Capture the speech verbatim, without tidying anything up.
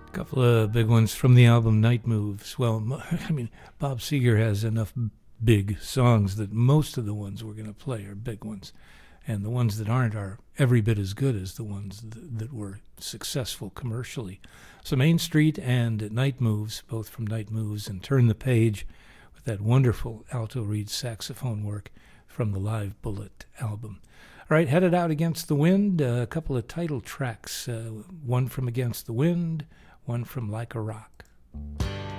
A couple of big ones from the album Night Moves. Well, I mean, Bob Seger has enough big songs that most of the ones we're going to play are big ones. And the ones that aren't are every bit as good as the ones th- that were successful commercially. So Main Street and Night Moves, both from Night Moves, and Turn the Page with that wonderful alto reed saxophone work from the Live Bullet album. All right, Headed Out Against the Wind, uh, a couple of title tracks, uh, one from Against the Wind, one from Like a Rock.